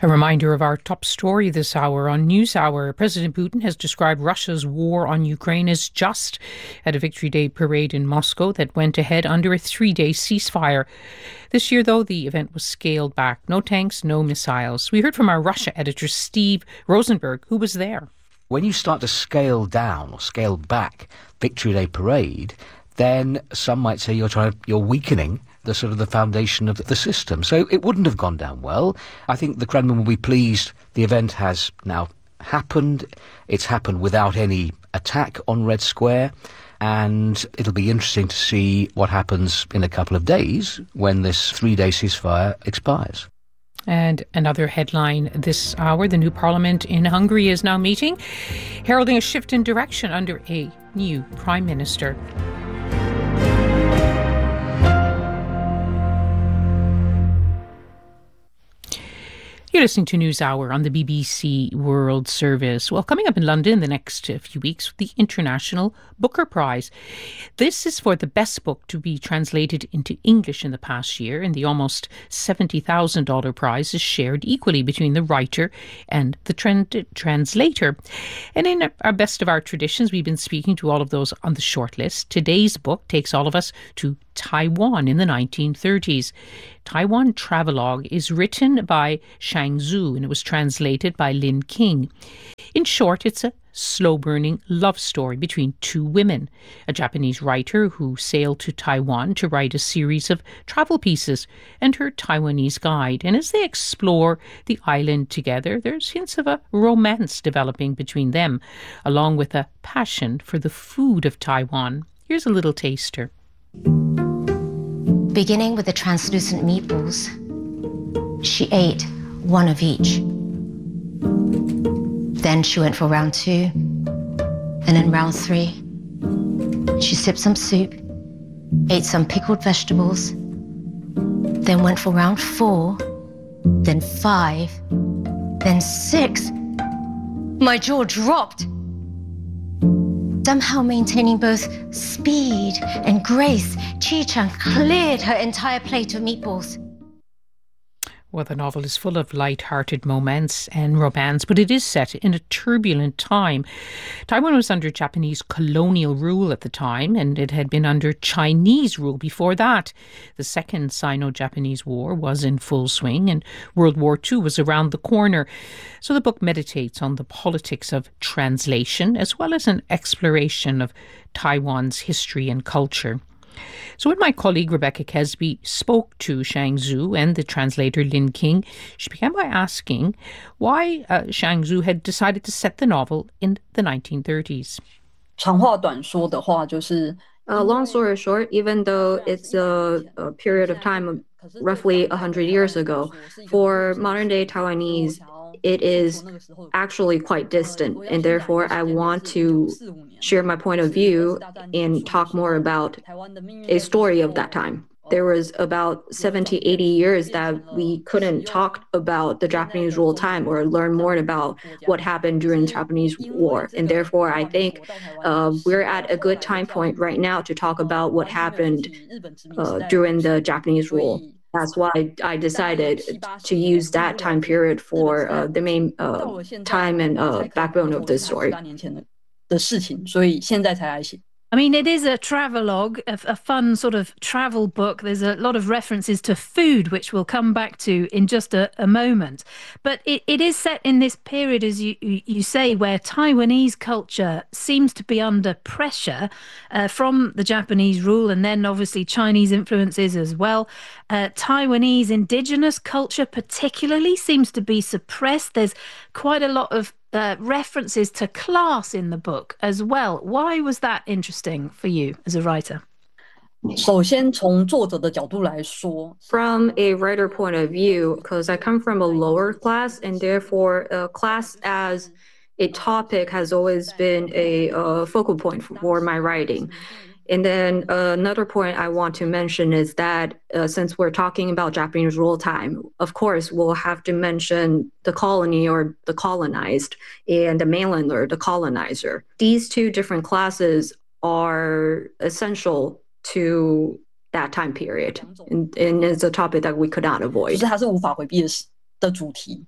A reminder of our top story this hour on NewsHour. President Putin has described Russia's war on Ukraine as just at a Victory Day parade in Moscow that went ahead under a 3-day ceasefire. This year, though, the event was scaled back. No tanks, no missiles. We heard from our Russia editor, Steve Rosenberg, who was there. When you start to scale down or scale back Victory Day parade, then some might say you're weakening the foundation of the system. So it wouldn't have gone down well. I think the Kremlin will be pleased the event has now happened. It's happened without any attack on Red Square. And it'll be interesting to see what happens in a couple of days when this 3-day ceasefire expires. And another headline this hour, the new parliament in Hungary is now meeting, heralding a shift in direction under a new prime minister. You're listening to NewsHour on the BBC World Service. Well, coming up in London in the next few weeks, the International Booker Prize. This is for the best book to be translated into English in the past year, and the almost $70,000 prize is shared equally between the writer and the translator. And in our best of our traditions, we've been speaking to all of those on the shortlist. Today's book takes all of us to Taiwan in the 1930s. Taiwan Travelogue is written by Shang Zhu and it was translated by Lin King. In short, it's a slow-burning love story between two women, a Japanese writer who sailed to Taiwan to write a series of travel pieces, and her Taiwanese guide. And as they explore the island together, there's hints of a romance developing between them, along with a passion for the food of Taiwan. Here's a little taster. Beginning with the translucent meatballs, she ate one of each. Then she went for round 2, and then round 3. She sipped some soup, ate some pickled vegetables, then went for round 4, then 5, then 6. My jaw dropped. Somehow maintaining both speed and grace, Chi-chan cleared her entire plate of meatballs. Well, the novel is full of light-hearted moments and romance, but it is set in a turbulent time. Taiwan was under Japanese colonial rule at the time, and it had been under Chinese rule before that. The Second Sino-Japanese War was in full swing, and World War II was around the corner. So the book meditates on the politics of translation, as well as an exploration of Taiwan's history and culture. So when my colleague Rebecca Kesby spoke to Shang Zhu and the translator Lin King, she began by asking why Shang Zhu had decided to set the novel in the 1930s. 长话短说的话就是 long story short, even though it's a period of time roughly 100 years ago, for modern-day Taiwanese, it is actually quite distant, and therefore I want to share my point of view and talk more about a story of that time. There was about 70, 80 years that we couldn't talk about the Japanese rule time or learn more about what happened during the Japanese War. And therefore, I think we're at a good time point right now to talk about what happened during the Japanese rule. That's why I decided to use that time period for the main time and backbone of the story. I mean, it is a travelogue, a fun sort of travel book. There's a lot of references to food, which we'll come back to in just a moment. But it is set in this period, as you say, where Taiwanese culture seems to be under pressure from the Japanese rule, and then obviously Chinese influences as well. Taiwanese indigenous culture particularly seems to be suppressed. There's quite a lot of references to class in the book as well. Why was that interesting for you as a writer? From a writer point of view, because I come from a lower class, and therefore class as a topic has always been a focal point for my writing. And then another point I want to mention is that since we're talking about Japanese rule time, of course, we'll have to mention the colony or the colonized and the mainlander, the colonizer. These two different classes are essential to that time period. And it's a topic that we could not avoid.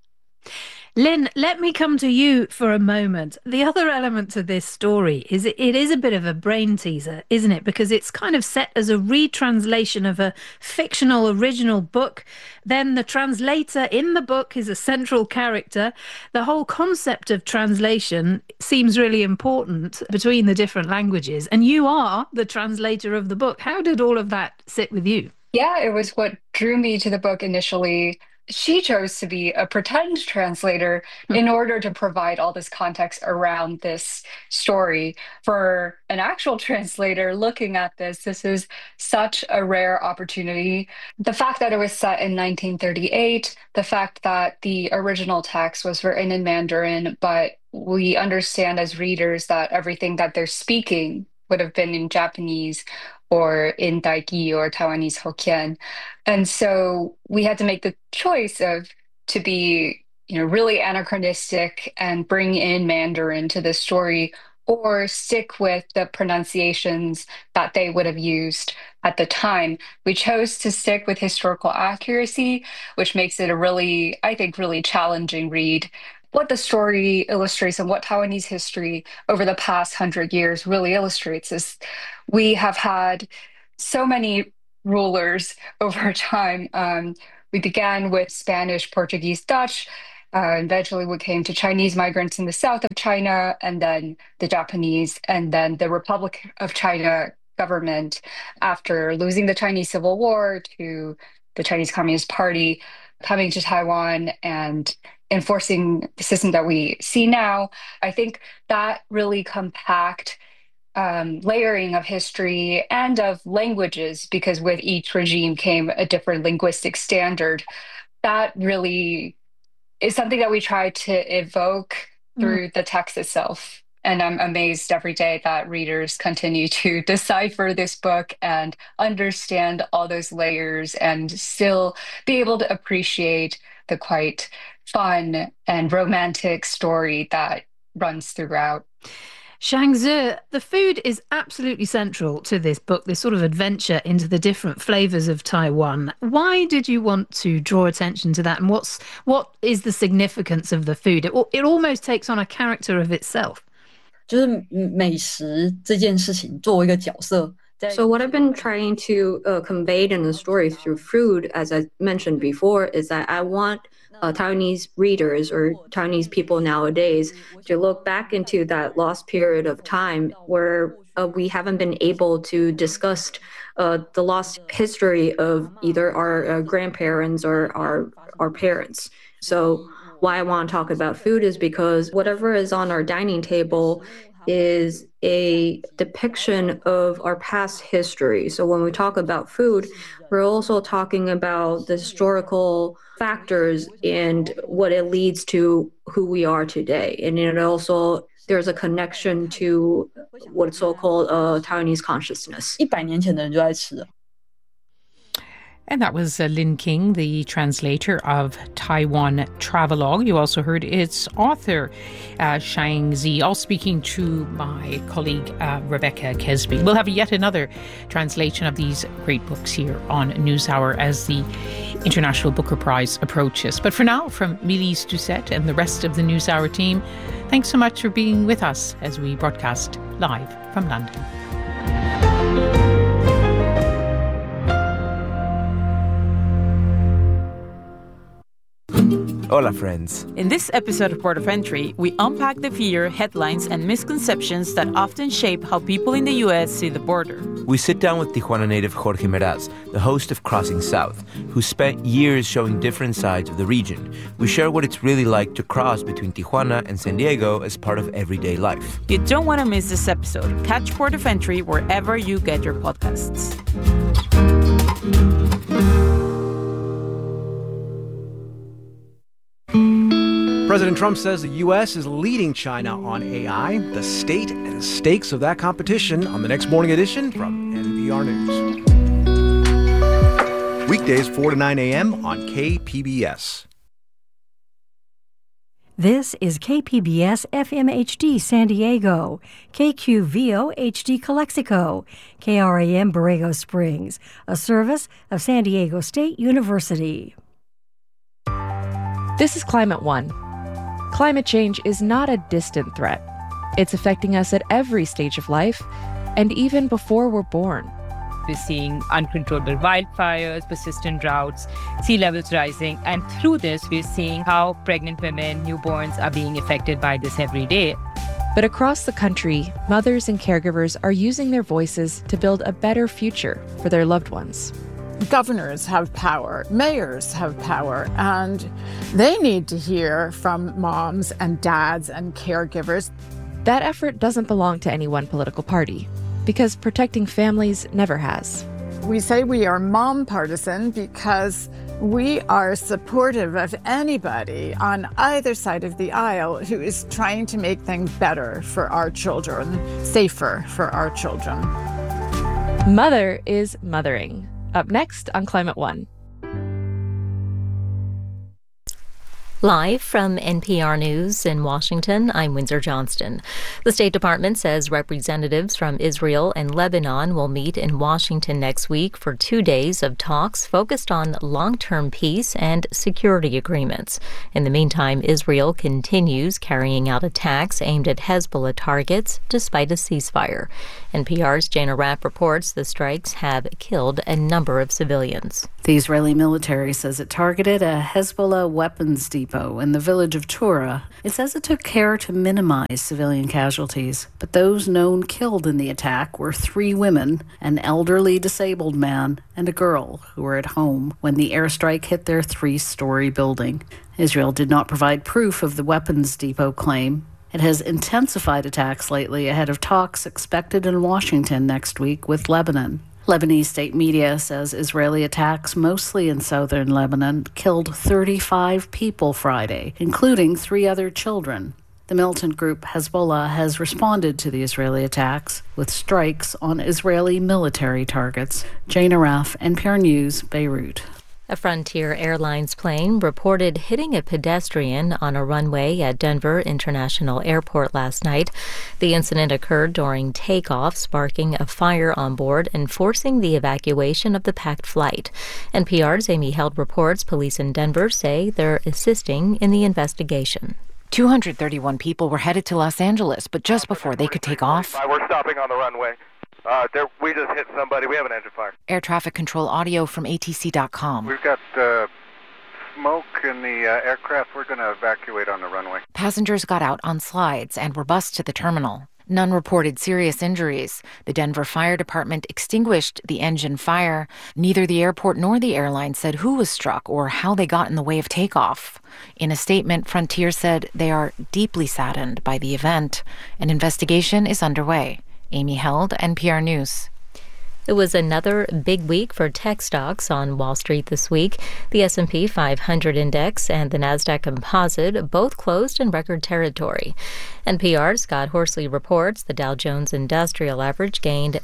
Lynn, let me come to you for a moment. The other element to this story is it is a bit of a brain teaser, isn't it? Because it's kind of set as a retranslation of a fictional original book. Then the translator in the book is a central character. The whole concept of translation seems really important between the different languages. And you are the translator of the book. How did all of that sit with you? Yeah, it was what drew me to the book initially. She chose to be a pretend translator in order to provide all this context around this story. For an actual translator looking at this is such a rare opportunity. The fact that it was set in 1938, the fact that the original text was written in Mandarin, but we understand as readers that everything that they're speaking would have been in Japanese or in Daigi or Taiwanese Hokkien. And so we had to make the choice to be, really anachronistic and bring in Mandarin to the story, or stick with the pronunciations that they would have used at the time. We chose to stick with historical accuracy, which makes it a really, I think, really challenging read. What the story illustrates and what Taiwanese history over the past 100 years really illustrates is we have had so many rulers over time. We began with Spanish, Portuguese, Dutch. Eventually, we came to Chinese migrants in the south of China, and then the Japanese, and then the Republic of China government after losing the Chinese Civil War to the Chinese Communist Party, coming to Taiwan and enforcing the system that we see now. I think that really compact layering of history and of languages, because with each regime came a different linguistic standard. That really is something that we try to evoke through the text itself. And I'm amazed every day that readers continue to decipher this book and understand all those layers and still be able to appreciate the quite fun and romantic story that runs throughout. Shang Zi, the food is absolutely central to this book, this sort of adventure into the different flavors of Taiwan. Why did you want to draw attention to that? And what is the significance of the food? It almost takes on a character of itself. So what I've been trying to convey in the story through food, as I mentioned before, is that I want Taiwanese readers or Taiwanese people nowadays to look back into that lost period of time where we haven't been able to discuss the lost history of either our grandparents or our parents. So why I want to talk about food is because whatever is on our dining table is a depiction of our past history. So when we talk about food, we're also talking about the historical factors and what it leads to who we are today. And it also, there's a connection to what's so-called Taiwanese consciousness. 100年前的人就在吃。 And that was Lynn King, the translator of Taiwan Travelogue. You also heard its author, Shang Zi, all speaking to my colleague, Rebecca Kesby. We'll have yet another translation of these great books here on NewsHour as the International Booker Prize approaches. But for now, from Milise Doucette and the rest of the NewsHour team, thanks so much for being with us as we broadcast live from London. Hola, friends. In this episode of Port of Entry, we unpack the fear, headlines, and misconceptions that often shape how people in the U.S. see the border. We sit down with Tijuana native Jorge Meraz, the host of Crossing South, who spent years showing different sides of the region. We share what it's really like to cross between Tijuana and San Diego as part of everyday life. You don't want to miss this episode. Catch Port of Entry wherever you get your podcasts. President Trump says the U.S. is leading China on AI. The state and stakes of that competition on the next morning edition from NPR News. Weekdays 4 to 9 a.m. on KPBS. This is KPBS FM HD San Diego, KQVO HD Calexico, KRAM Borrego Springs, a service of San Diego State University. This is Climate One. Climate change is not a distant threat. It's affecting us at every stage of life, and even before we're born. We're seeing uncontrollable wildfires, persistent droughts, sea levels rising, and through this, we're seeing how pregnant women, newborns are being affected by this every day. But across the country, mothers and caregivers are using their voices to build a better future for their loved ones. Governors have power, mayors have power, and they need to hear from moms and dads and caregivers. That effort doesn't belong to any one political party, because protecting families never has. We say we are mom partisan because we are supportive of anybody on either side of the aisle who is trying to make things better for our children, safer for our children. Mother is mothering. Up next on Climate One. Live from NPR News in Washington, I'm Windsor Johnston. The State Department says representatives from Israel and Lebanon will meet in Washington next week for 2 days of talks focused on long-term peace and security agreements. In the meantime, Israel continues carrying out attacks aimed at Hezbollah targets despite a ceasefire. NPR's Jana Rapp reports the strikes have killed a number of civilians. The Israeli military says it targeted a Hezbollah weapons depot in the village of Tura. It says it took care to minimize civilian casualties, but those known killed in the attack were 3 women, an elderly disabled man, and a girl who were at home when the airstrike hit their 3-story building. Israel did not provide proof of the weapons depot claim. It has intensified attacks lately ahead of talks expected in Washington next week with Lebanon. Lebanese state media says Israeli attacks, mostly in southern Lebanon, killed 35 people Friday, including 3 other children. The militant group Hezbollah has responded to the Israeli attacks with strikes on Israeli military targets. Jana Raff, NPR News, Beirut. A Frontier Airlines plane reported hitting a pedestrian on a runway at Denver International Airport last night. The incident occurred during takeoff, sparking a fire on board and forcing the evacuation of the packed flight. NPR's Amy Held reports police in Denver say they're assisting in the investigation. 231 people were headed to Los Angeles, but just before they could take off, we're stopping on the runway. We just hit somebody. We have an engine fire. Air traffic control audio from ATC.com. We've got smoke in the aircraft. We're going to evacuate on the runway. Passengers got out on slides and were bused to the terminal. None reported serious injuries. The Denver Fire Department extinguished the engine fire. Neither the airport nor the airline said who was struck or how they got in the way of takeoff. In a statement, Frontier said they are deeply saddened by the event. An investigation is underway. Amy Held, NPR News. It was another big week for tech stocks on Wall Street this week. The S&P 500 index and the Nasdaq Composite both closed in record territory. NPR's Scott Horsley reports the Dow Jones Industrial Average gained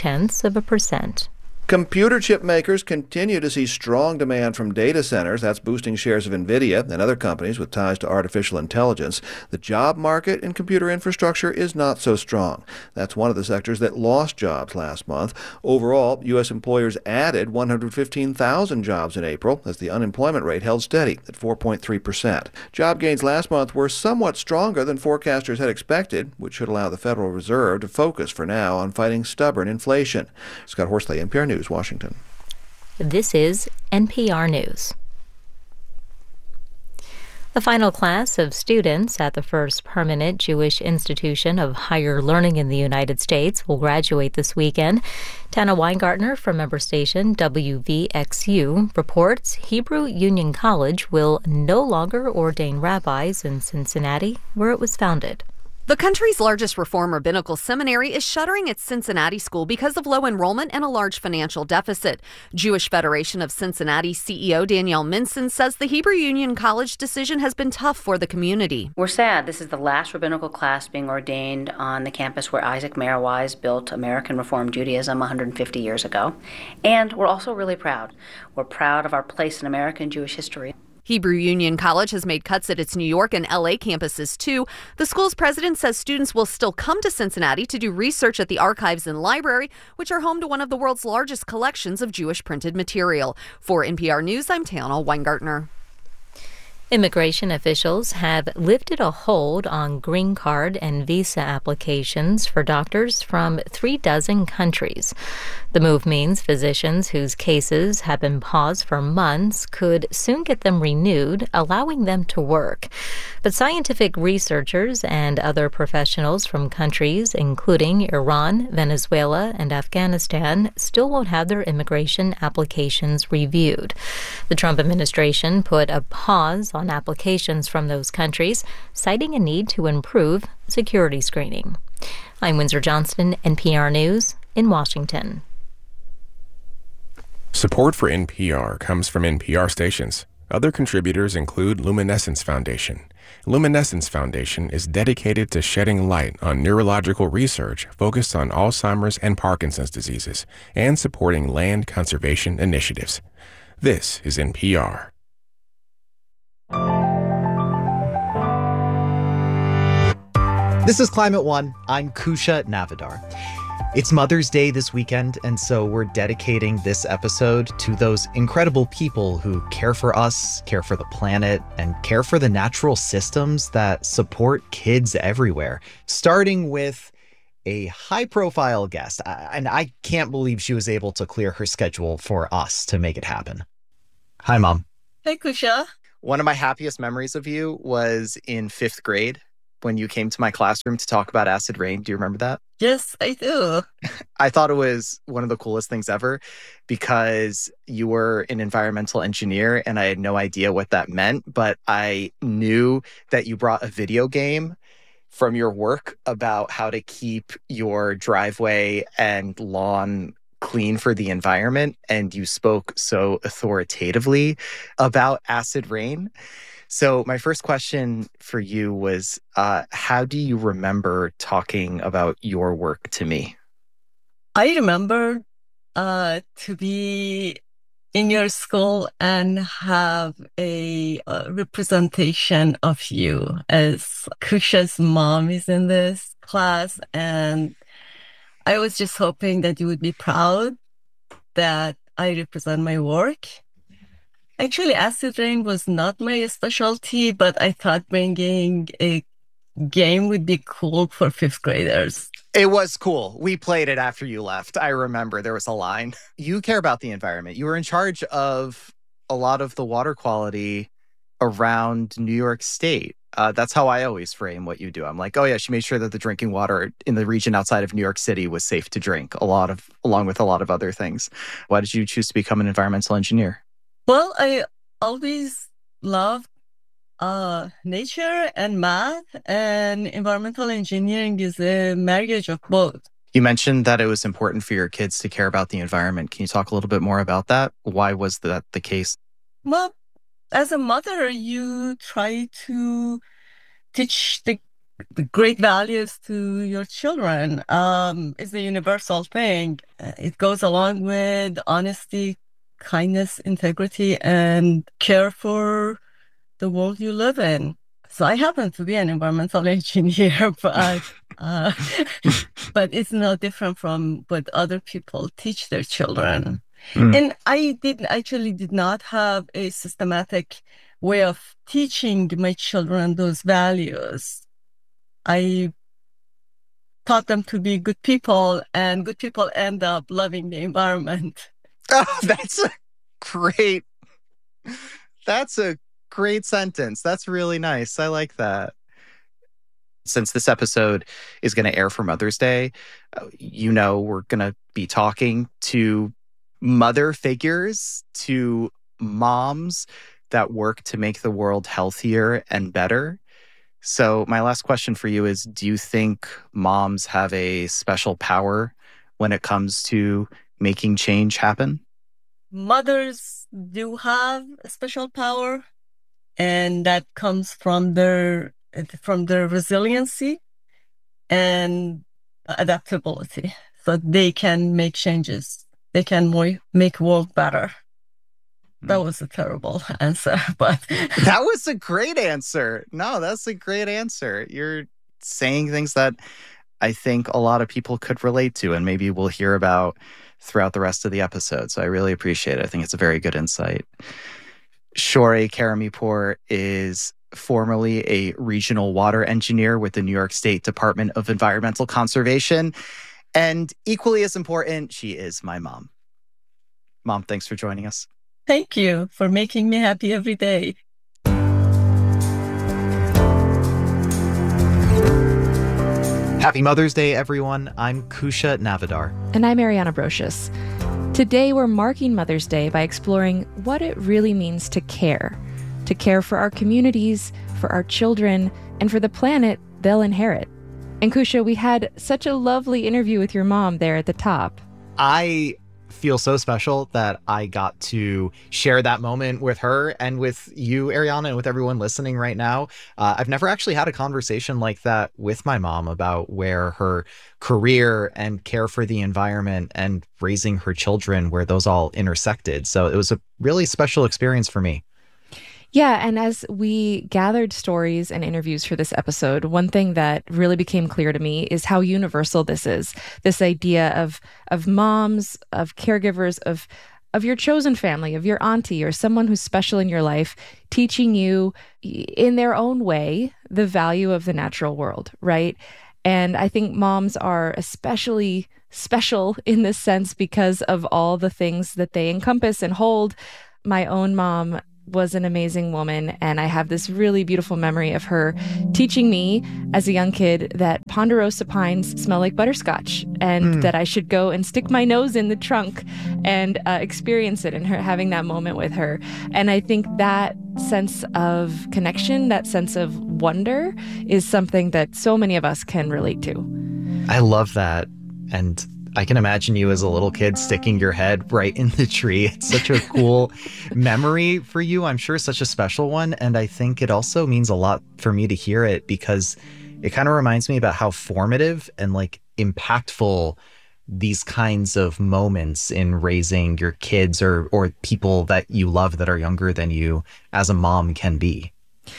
0.2%. Computer chip makers continue to see strong demand from data centers. That's boosting shares of NVIDIA and other companies with ties to artificial intelligence. The job market in computer infrastructure is not so strong. That's one of the sectors that lost jobs last month. Overall, U.S. employers added 115,000 jobs in April as the unemployment rate held steady at 4.3%. Job gains last month were somewhat stronger than forecasters had expected, which should allow the Federal Reserve to focus for now on fighting stubborn inflation. Scott Horsley, NPR News, Washington. This is NPR News. The final class of students at the first permanent Jewish institution of higher learning in the United States will graduate this weekend. Tana Weingartner from member station WVXU reports Hebrew Union College will no longer ordain rabbis in Cincinnati, where it was founded. The country's largest Reform Rabbinical Seminary is shuttering its Cincinnati school because of low enrollment and a large financial deficit. Jewish Federation of Cincinnati CEO Danielle Minson says the Hebrew Union College decision has been tough for the community. We're sad. This is the last rabbinical class being ordained on the campus where Isaac Mayer Wise built American Reform Judaism 150 years ago. And we're also really proud. We're proud of our place in American Jewish history. Hebrew Union College has made cuts at its New York and LA campuses, too. The school's president says students will still come to Cincinnati to do research at the archives and library, which are home to one of the world's largest collections of Jewish printed material. For NPR News, I'm Tana Weingartner. Immigration officials have lifted a hold on green card and visa applications for doctors from 36 countries. The move means physicians whose cases have been paused for months could soon get them renewed, allowing them to work. But scientific researchers and other professionals from countries including Iran, Venezuela, and Afghanistan still won't have their immigration applications reviewed. The Trump administration put a pause on applications from those countries, citing a need to improve security screening. I'm Windsor Johnston, NPR News in Washington. Support for NPR comes from NPR stations. Other contributors include Luminescence Foundation. Luminescence Foundation is dedicated to shedding light on neurological research focused on Alzheimer's and Parkinson's diseases and supporting land conservation initiatives. This is NPR. This is Climate One. I'm Kusha Navidar. It's Mother's Day this weekend, and so we're dedicating this episode to those incredible people who care for us, care for the planet, and care for the natural systems that support kids everywhere, starting with a high-profile guest. And I can't believe she was able to clear her schedule for us to make it happen. Hi, Mom. Hey, Kusha. One of my happiest memories of you was in 5th grade when you came to my classroom to talk about acid rain. Do you remember that? Yes, I do. I thought it was one of the coolest things ever because you were an environmental engineer and I had no idea what that meant, but I knew that you brought a video game from your work about how to keep your driveway and lawn clean for the environment, and you spoke so authoritatively about acid rain. So my first question for you was, how do you remember talking about your work to me? I remember to be in your school and have a representation of you, as Kusha's mom is in this class, and I was just hoping that you would be proud that I represent my work. Actually, acid rain was not my specialty, but I thought bringing a game would be cool for 5th graders. It was cool. We played it after you left. I remember there was a line. You care about the environment. You were in charge of a lot of the water quality around New York State. That's how I always frame what you do. I'm like, oh yeah, she made sure that the drinking water in the region outside of New York City was safe to drink, along with a lot of other things. Why did you choose to become an environmental engineer? Well, I always loved nature and math, and environmental engineering is a marriage of both. You mentioned that it was important for your kids to care about the environment. Can you talk a little bit more about that? Why was that the case? Well, as a mother, you try to teach the great values to your children. It's a universal thing. It goes along with honesty, kindness, integrity, and care for the world you live in. So I happen to be an environmental engineer, but it's no different from what other people teach their children. And I did not have a systematic way of teaching my children those values. I taught them to be good people, and good people end up loving the environment. Oh, that's a great sentence. That's really nice. I like that. Since this episode is going to air for Mother's Day, we're going to be talking to mother figures, to moms that work to make the world healthier and better. So my last question for you is, do you think moms have a special power when it comes to making change happen? Mothers do have a special power, and that comes from their resiliency and adaptability. So they can make changes. They can make the world better. That was a terrible answer, but... That was a great answer. No, that's a great answer. You're saying things that I think a lot of people could relate to, and maybe we'll hear about throughout the rest of the episode. So I really appreciate it. I think it's a very good insight. Shorey Karamipour is formerly a regional water engineer with the New York State Department of Environmental Conservation. And equally as important, she is my mom. Mom, thanks for joining us. Thank you for making me happy every day. Happy Mother's Day, everyone. I'm Kusha Navidar. And I'm Ariana Brocious. Today, we're marking Mother's Day by exploring what it really means to care for our communities, for our children, and for the planet they'll inherit. And Kusha, we had such a lovely interview with your mom there at the top. I feel so special that I got to share that moment with her and with you, Ariana, and with everyone listening right now. I've never actually had a conversation like that with my mom about where her career and care for the environment and raising her children, where those all intersected. So it was a really special experience for me. Yeah, and as we gathered stories and interviews for this episode, one thing that really became clear to me is how universal this is. This idea of moms, of caregivers, of your chosen family, of your auntie or someone who's special in your life, teaching you in their own way the value of the natural world, right? And I think moms are especially special in this sense because of all the things that they encompass and hold. My own mom was an amazing woman, and I have this really beautiful memory of her teaching me as a young kid that ponderosa pines smell like butterscotch, and that I should go and stick my nose in the trunk and experience it, and her having that moment with her. And I think that sense of connection, that sense of wonder, is something that so many of us can relate to. I love that. And I can imagine you as a little kid sticking your head right in the tree. It's such a cool memory for you. I'm sure such a special one. And I think it also means a lot for me to hear it because it kind of reminds me about how formative and like impactful these kinds of moments in raising your kids or people that you love that are younger than you as a mom can be.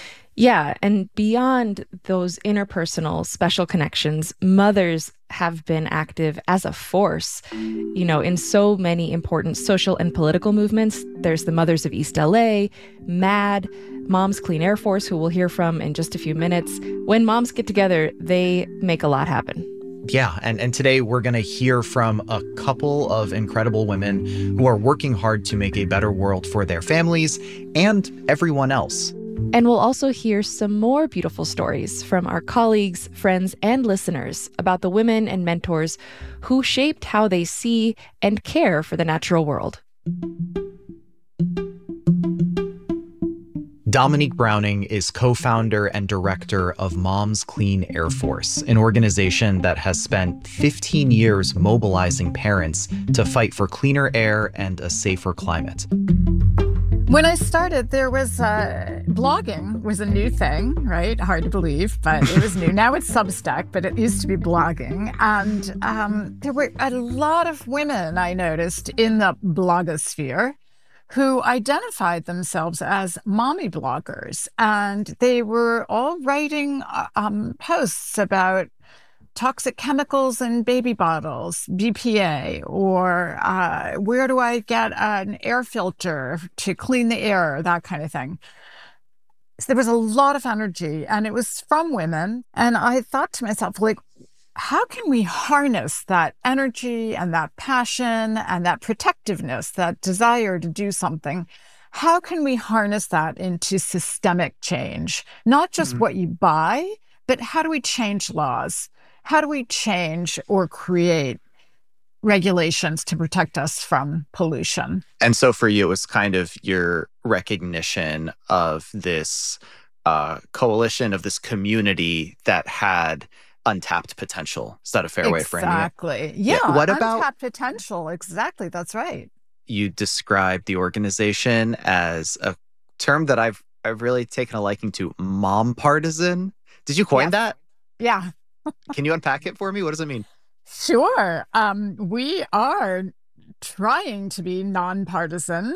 Yeah, and beyond those interpersonal special connections, mothers have been active as a force, you know, in so many important social and political movements. There's the Mothers of East LA, MAD, Moms Clean Air Force, who we'll hear from in just a few minutes. When moms get together, they make a lot happen. Yeah, and today we're going to hear from a couple of incredible women who are working hard to make a better world for their families and everyone else. And we'll also hear some more beautiful stories from our colleagues, friends, and listeners about the women and mentors who shaped how they see and care for the natural world. Dominique Browning is co-founder and director of Moms Clean Air Force, an organization that has spent 15 years mobilizing parents to fight for cleaner air and a safer climate. When I started, there was blogging was a new thing, right? Hard to believe, but it was new. Now it's Substack, but it used to be blogging. And there were a lot of women, I noticed, in the blogosphere who identified themselves as mommy bloggers. And they were all writing posts about toxic chemicals in baby bottles, BPA, or where do I get an air filter to clean the air, that kind of thing. So there was a lot of energy, and it was from women. And I thought to myself, like, how can we harness that energy and that passion and that protectiveness, that desire to do something? How can we harness that into systemic change? Not just what you buy, but how do we change laws? How do we change or create regulations to protect us from pollution? And so for you, it was kind of your recognition of this coalition, of this community that had untapped potential. Is that a fair way of framing it? Exactly. Yeah. What about untapped potential? Exactly. That's right. You described the organization as a term that I've really taken a liking to, mom partisan. Did you coin that? Yeah. Can you unpack it for me? What does it mean? Sure. We are trying to be nonpartisan.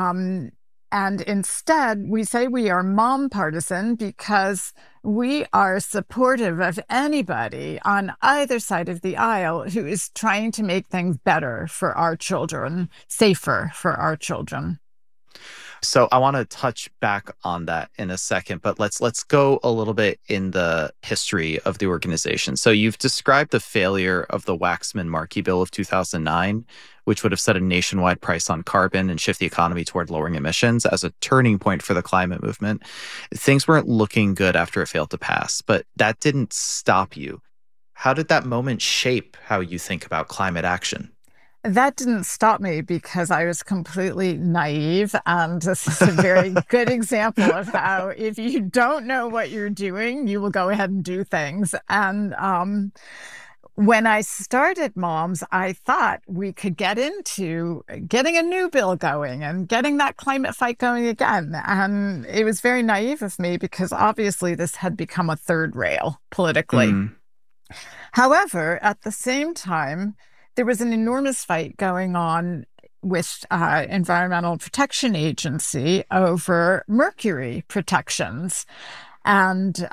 And instead, we say we are mom partisan because we are supportive of anybody on either side of the aisle who is trying to make things better for our children, safer for our children. So I want to touch back on that in a second, but let's go a little bit in the history of the organization. So you've described the failure of the Waxman-Markey Bill of 2009, which would have set a nationwide price on carbon and shift the economy toward lowering emissions as a turning point for the climate movement. Things weren't looking good after it failed to pass, but that didn't stop you. How did that moment shape how you think about climate action? That didn't stop me because I was completely naive. And this is a very good example of how if you don't know what you're doing, you will go ahead and do things. And when I started Moms, I thought we could get into getting a new bill going and getting that climate fight going again. And it was very naive of me because obviously this had become a third rail politically. However, at the same time, there was an enormous fight going on with Environmental Protection Agency over mercury protections. And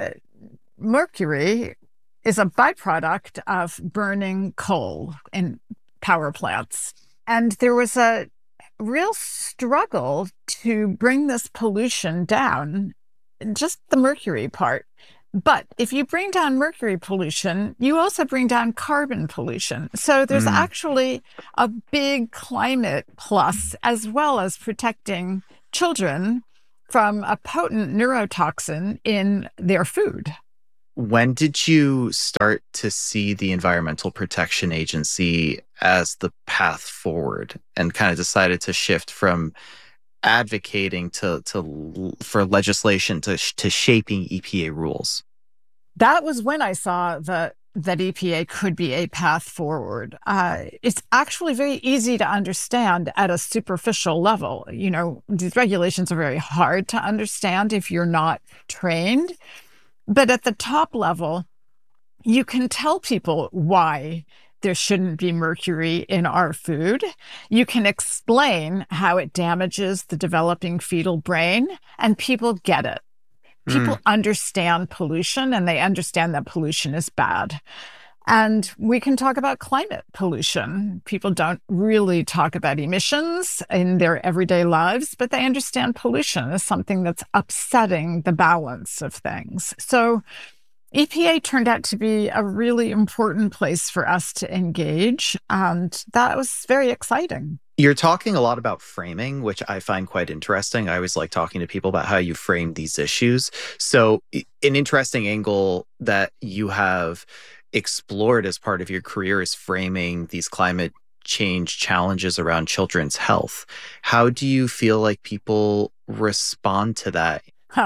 mercury is a byproduct of burning coal in power plants. And there was a real struggle to bring this pollution down, just the mercury part. But if you bring down mercury pollution, you also bring down carbon pollution. So there's actually a big climate plus, as well as protecting children from a potent neurotoxin in their food. When did you start to see the Environmental Protection Agency as the path forward and kind of decided to shift from advocating for legislation to shaping EPA rules? That was when I saw that EPA could be a path forward. It's actually very easy to understand at a superficial level. You know, these regulations are very hard to understand if you're not trained. But at the top level, you can tell people why there shouldn't be mercury in our food. You can explain how it damages the developing fetal brain, and people get it. People understand pollution, and they understand that pollution is bad. And we can talk about climate pollution. People don't really talk about emissions in their everyday lives, but they understand pollution as something that's upsetting the balance of things. So EPA turned out to be a really important place for us to engage, and that was very exciting. You're talking a lot about framing, which I find quite interesting. I always like talking to people about how you frame these issues. So an interesting angle that you have explored as part of your career is framing these climate change challenges around children's health. How do you feel like people respond to that?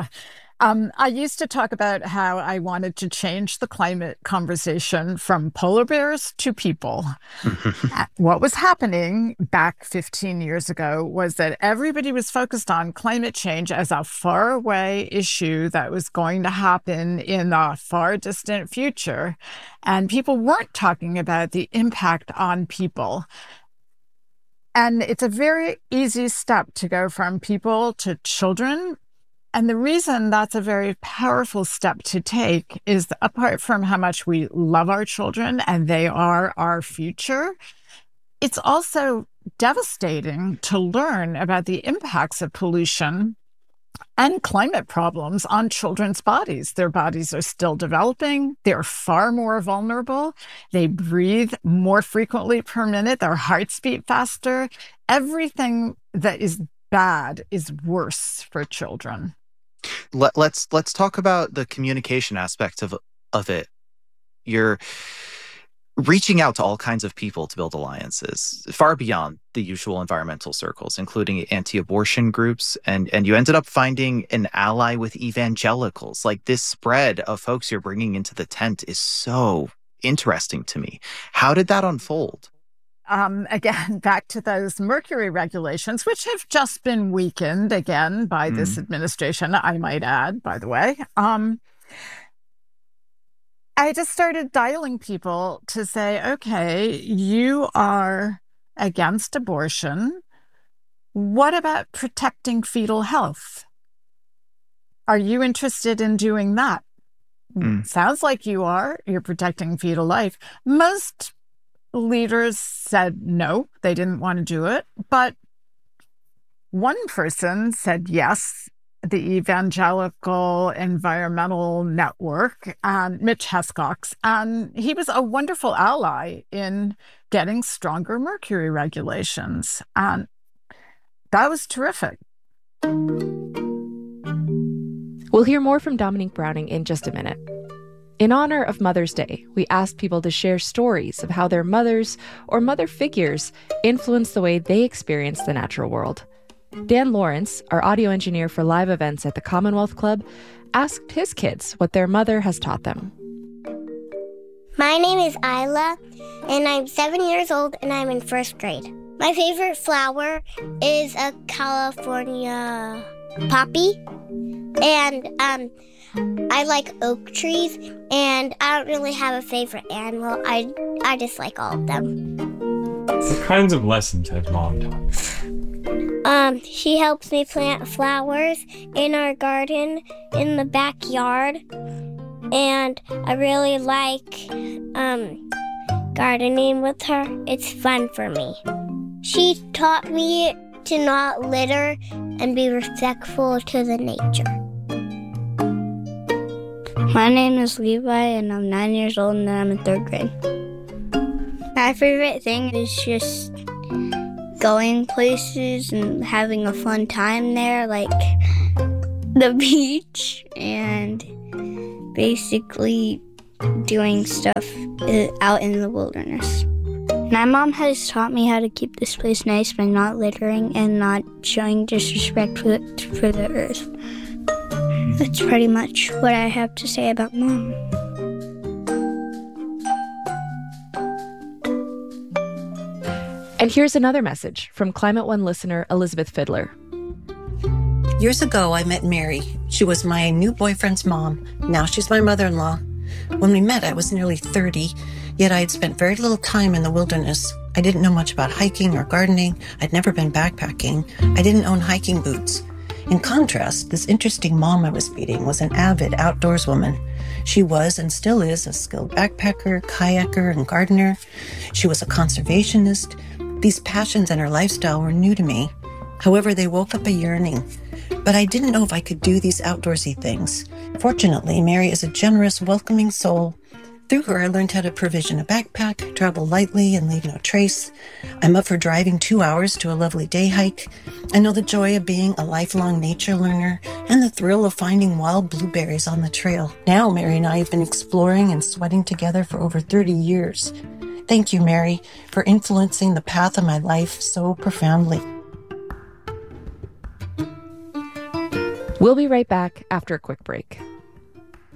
I used to talk about how I wanted to change the climate conversation from polar bears to people. What was happening back 15 years ago was that everybody was focused on climate change as a faraway issue that was going to happen in the far distant future. And people weren't talking about the impact on people. And it's a very easy step to go from people to children. And the reason that's a very powerful step to take is that apart from how much we love our children and they are our future, it's also devastating to learn about the impacts of pollution and climate problems on children's bodies. Their bodies are still developing. They're far more vulnerable. They breathe more frequently per minute. Their hearts beat faster. Everything that is bad is worse for children. Let's talk about the communication aspect of it. You're reaching out to all kinds of people to build alliances, far beyond the usual environmental circles, including anti-abortion groups, and you ended up finding an ally with evangelicals. Like, this spread of folks you're bringing into the tent is so interesting to me. How did that unfold? Again, back to those mercury regulations, which have just been weakened again by this administration, I might add, by the way. I just started dialing people to say, okay, you are against abortion. What about protecting fetal health? Are you interested in doing that? Sounds like you are. You're protecting fetal life. Most leaders said no, they didn't want to do it. But One person said yes, the Evangelical Environmental Network, and Mitch Hescox, and he was a wonderful ally in getting stronger mercury regulations, and that was terrific. We'll hear more from Dominique Browning in just a minute. In honor of Mother's Day, we asked people to share stories of how their mothers or mother figures influence the way they experience the natural world. Dan Lawrence, our audio engineer for live events at the Commonwealth Club, asked his kids what their mother has taught them. My name is Isla, and I'm 7 years old, and I'm in first grade. My favorite flower is a California poppy, and I like oak trees, and I don't really have a favorite animal. I just like all of them. What kinds of lessons has Mom taught? She helps me plant flowers in our garden in the backyard, and I really like gardening with her. It's fun for me. She taught me to not litter and be respectful to the nature. My name is Levi, and I'm 9 years old, and I'm in third grade. My favorite thing is just going places and having a fun time there, like the beach, and basically doing stuff out in the wilderness. My mom has taught me how to keep this place nice by not littering and not showing disrespect for the earth. That's pretty much what I have to say about Mom. And here's another message from Climate One listener Elizabeth Fiddler. Years ago, I met Mary. She was my new boyfriend's mom. Now she's my mother-in-law. When we met, I was nearly 30, yet I had spent very little time in the wilderness. I didn't know much about hiking or gardening. I'd never been backpacking. I didn't own hiking boots. In contrast, this interesting mom I was meeting was an avid outdoorswoman. She was and still is a skilled backpacker, kayaker, and gardener. She was a conservationist. These passions and her lifestyle were new to me. However, they woke up a yearning. But I didn't know if I could do these outdoorsy things. Fortunately, Mary is a generous, welcoming soul. Through her, I learned how to provision a backpack, travel lightly, and leave no trace. I'm up for driving 2 hours to a lovely day hike. I know the joy of being a lifelong nature learner and the thrill of finding wild blueberries on the trail. Now, Mary and I have been exploring and sweating together for over 30 years. Thank you, Mary, for influencing the path of my life so profoundly. We'll be right back after a quick break.